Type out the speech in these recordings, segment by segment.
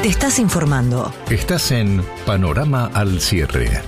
Te estás informando. Estás en Panorama al Cierre.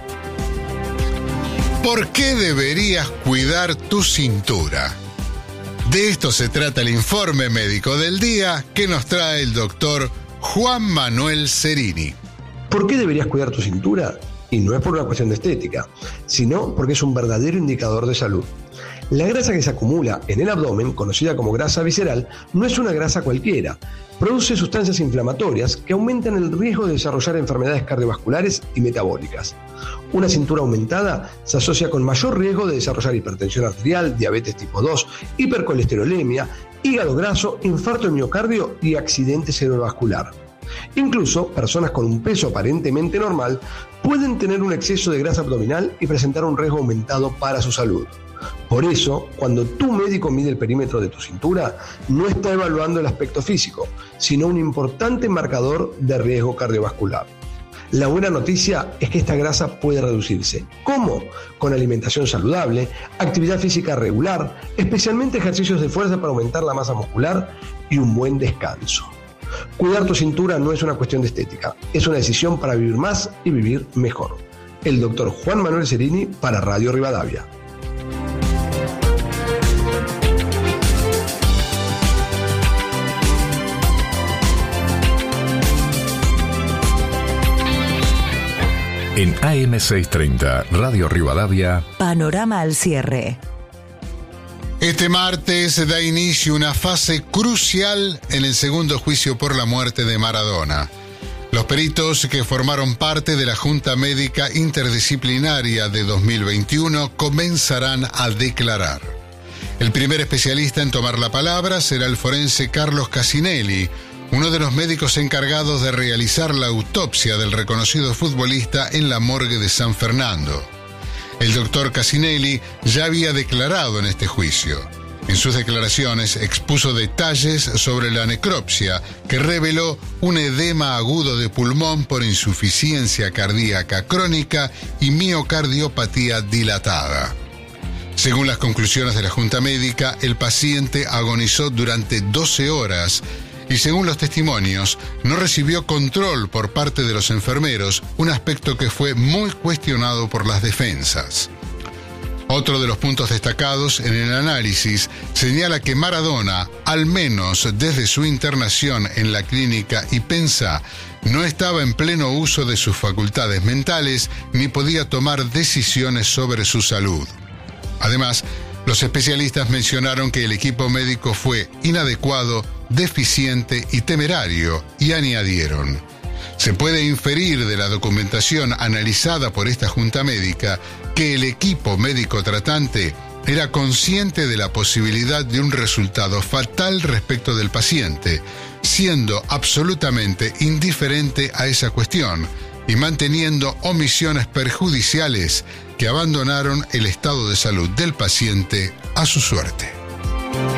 ¿Por qué deberías cuidar tu cintura? De esto se trata el informe médico del día que nos trae el doctor Juan Manuel Cerini. ¿Por qué deberías cuidar tu cintura? Y no es por una cuestión de estética, sino porque es un verdadero indicador de salud. La grasa que se acumula en el abdomen, conocida como grasa visceral, no es una grasa cualquiera. Produce sustancias inflamatorias que aumentan el riesgo de desarrollar enfermedades cardiovasculares y metabólicas. Una cintura aumentada se asocia con mayor riesgo de desarrollar hipertensión arterial, diabetes tipo 2, hipercolesterolemia, hígado graso, infarto de miocardio y accidente cerebrovascular. Incluso, personas con un peso aparentemente normal pueden tener un exceso de grasa abdominal y presentar un riesgo aumentado para su salud. Por eso, cuando tu médico mide el perímetro de tu cintura, no está evaluando el aspecto físico, sino un importante marcador de riesgo cardiovascular. La buena noticia es que esta grasa puede reducirse. ¿Cómo? Con alimentación saludable, actividad física regular, especialmente ejercicios de fuerza para aumentar la masa muscular y un buen descanso. Cuidar tu cintura no es una cuestión de estética, es una decisión para vivir más y vivir mejor. El doctor Juan Manuel Cerini para Radio Rivadavia. En AM630, Radio Rivadavia, Panorama al Cierre. Este martes da inicio una fase crucial en el segundo juicio por la muerte de Maradona. Los peritos que formaron parte de la Junta Médica Interdisciplinaria de 2021 comenzarán a declarar. El primer especialista en tomar la palabra será el forense Carlos Casinelli, uno de los médicos encargados de realizar la autopsia del reconocido futbolista en la morgue de San Fernando. El doctor Casinelli ya había declarado en este juicio. En sus declaraciones expuso detalles sobre la necropsia, que reveló un edema agudo de pulmón por insuficiencia cardíaca crónica y miocardiopatía dilatada. Según las conclusiones de la Junta Médica, el paciente agonizó durante 12 horas y según los testimonios, no recibió control por parte de los enfermeros, un aspecto que fue muy cuestionado por las defensas. Otro de los puntos destacados en el análisis señala que Maradona, al menos desde su internación en la clínica Ipensa, no estaba en pleno uso de sus facultades mentales ni podía tomar decisiones sobre su salud. Además, los especialistas mencionaron que el equipo médico fue inadecuado, deficiente y temerario, y añadieron: se puede inferir de la documentación analizada por esta Junta Médica que el equipo médico tratante era consciente de la posibilidad de un resultado fatal respecto del paciente, siendo absolutamente indiferente a esa cuestión y manteniendo omisiones perjudiciales que abandonaron el estado de salud del paciente a su suerte.